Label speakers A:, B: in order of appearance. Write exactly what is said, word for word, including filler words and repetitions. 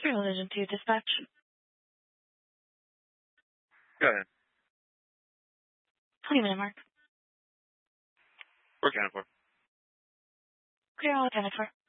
A: Religion to dispatch.
B: Go ahead.
A: twenty minute mark.
B: We're accounted for.
A: Clear all accounted for.